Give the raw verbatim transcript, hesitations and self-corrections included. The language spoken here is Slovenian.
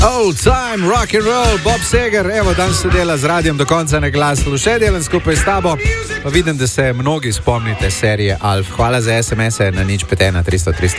Old time rock and roll, Bob Seger, evo danes se dela z radijem do konca na glaslu. Še delam skupaj s tabo, pa vidim, da se mnogi spomnite serije Alf. Hvala za es em es-e na nič pet ena tristo tristo.